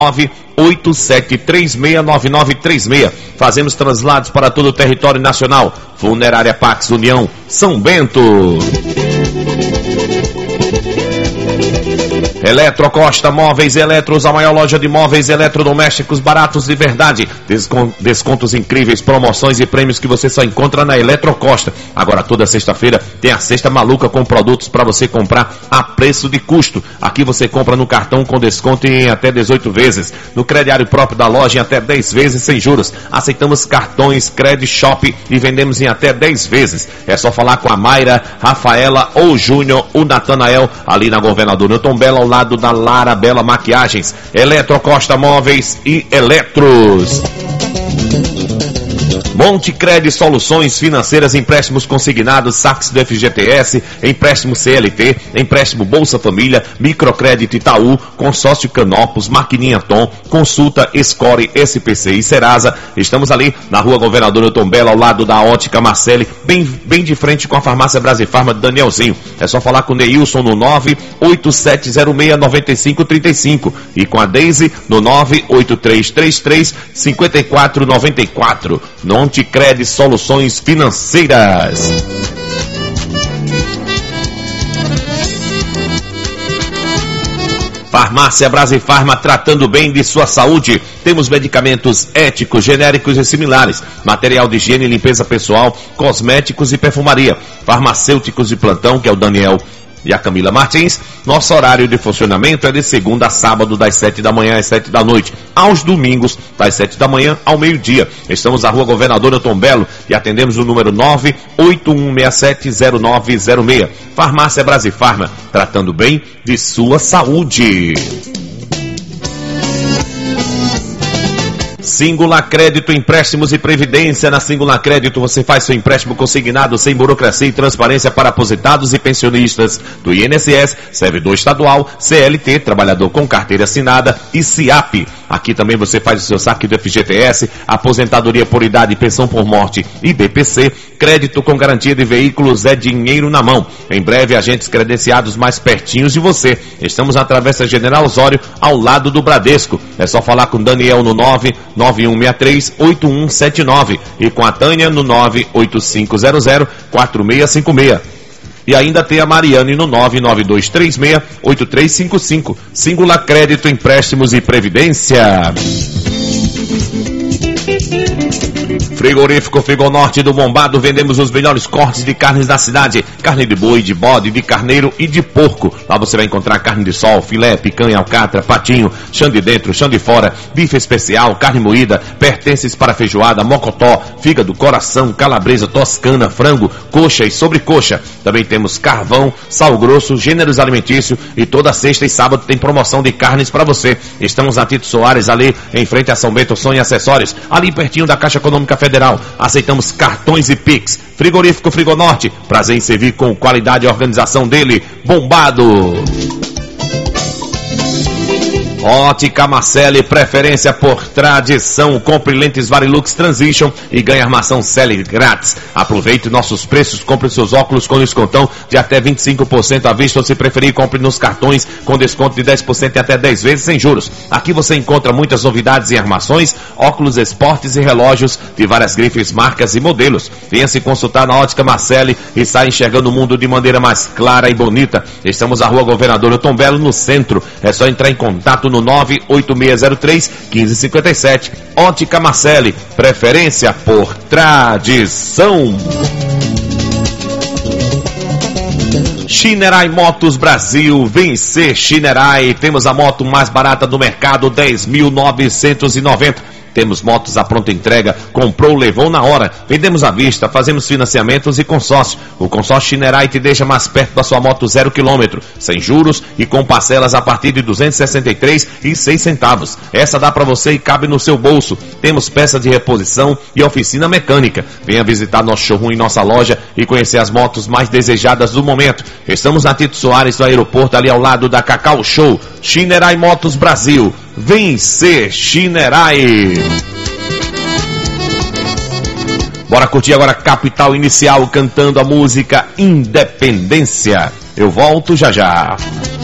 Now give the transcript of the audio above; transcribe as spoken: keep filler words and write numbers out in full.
nove oito sete três seis nove nove três seis. Fazemos translados para todo o território nacional. Funerária Pax União, São Bento. Eletrocosta Móveis e Eletros, a maior loja de móveis eletrodomésticos baratos de verdade. Descon- descontos incríveis, promoções e prêmios que você só encontra na Eletrocosta. Agora toda sexta-feira tem a Sexta Maluca com produtos para você comprar a preço de custo. Aqui você compra no cartão com desconto em até dezoito vezes. No crediário próprio da loja em até dez vezes sem juros. Aceitamos cartões Credit Shop e vendemos em até dez vezes. É só falar com a Mayra, Rafaela ou Júnior, o Natanael, ali na Governador Newton Bela, ao lado da Lara Bela Maquiagens. Eletrocosta Móveis e Eletros. Montecred Soluções Financeiras, empréstimos consignados, saques do F G T S, empréstimo C L T, empréstimo Bolsa Família, microcrédito Itaú, consórcio Canopus, Maquininha Tom, consulta Score, S P C e Serasa. Estamos ali na Rua Governador Newton Bela, ao lado da Ótica Marcele, bem, bem de frente com a Farmácia Brasifarma de Danielzinho. É só falar com o Neilson no nove oito sete zero seis nove cinco três cinco e com a Deise no nove oito três três três cinco quatro nove quatro. Montecred Soluções Financeiras. Farmácia Brasifarma, tratando bem de sua saúde. Temos medicamentos éticos, genéricos e similares, material de higiene e limpeza pessoal, cosméticos e perfumaria, farmacêuticos de plantão, que é o Daniel e a Camila Martins. Nosso horário de funcionamento é de segunda a sábado, das sete da manhã às sete da noite, aos domingos, das sete da manhã ao meio-dia. Estamos na Rua Governador Newton Belo e atendemos o número nove oito um seis sete zero nove zero seis. Farmácia Brasifarma, tratando bem de sua saúde. Singular Crédito, empréstimos e previdência. Na Singular Crédito você faz seu empréstimo consignado sem burocracia e transparência para aposentados e pensionistas do I N S S, servidor estadual, C L T, trabalhador com carteira assinada e C I A P. Aqui também você faz o seu saque do F G T S, aposentadoria por idade e pensão por morte e B P C. Crédito com garantia de veículos é dinheiro na mão. Em breve, agentes credenciados mais pertinhos de você. Estamos na Travessa General Osório, ao lado do Bradesco. É só falar com Daniel no nove nove um seis três oito um sete nove e com a Tânia no nove oito cinco zero zero quatro seis cinco seis. E ainda tem a Mariane no nove nove dois três seis oito três cinco cinco. Singular Crédito, empréstimos e previdência. Frigorífico Frigonorte do Bombado, vendemos os melhores cortes de carnes da cidade. Carne de boi, de bode, de carneiro e de porco. Lá você vai encontrar carne de sol, filé, picanha, alcatra, patinho, chão de dentro, chão de fora, bife especial, carne moída, pertences para feijoada, mocotó, fígado, coração, calabresa, toscana, frango, coxa e sobrecoxa. Também temos carvão, sal grosso, gêneros alimentícios e toda sexta e sábado tem promoção de carnes para você. Estamos na Tito Soares, ali em frente a São Bento Som e Acessórios, ali pertinho da Caixa Econômica Federal. Aceitamos cartões e Pix. Frigorífico Frigonorte, prazer em servir com qualidade e organização dele. Bombado. Ótica Marcele, preferência por tradição. Compre lentes Varilux Transition e ganhe armação Cele grátis. Aproveite nossos preços, compre seus óculos com descontão de até vinte e cinco por cento à vista, ou se preferir, compre nos cartões com desconto de dez por cento e até dez vezes sem juros. Aqui você encontra muitas novidades em armações, óculos esportes e relógios de várias grifes, marcas e modelos. Venha se consultar na Ótica Marcele e saia enxergando o mundo de maneira mais clara e bonita. Estamos na Rua Governador Newton Belo, no centro. É só entrar em contato no nove oito seis zero três um cinco cinco sete. Ótica Marcele, preferência por tradição. Shinerai Motos Brasil, vencer Shinerai. Temos a moto mais barata do mercado, dez mil novecentos e noventa. Temos motos à pronta entrega, comprou, levou na hora. Vendemos à vista, fazemos financiamentos e consórcio. O consórcio Shinerai te deixa mais perto da sua moto zero quilômetro, sem juros e com parcelas a partir de duzentos e sessenta e três reais e seis centavos. Essa dá para você e cabe no seu bolso. Temos peças de reposição e oficina mecânica. Venha visitar nosso showroom em nossa loja e conhecer as motos mais desejadas do momento. Estamos na Tito Soares, do aeroporto, ali ao lado da Cacau Show. Shinerai Motos Brasil, vencer Shinerai. Bora curtir agora Capital Inicial cantando a música Independência. Eu volto já já.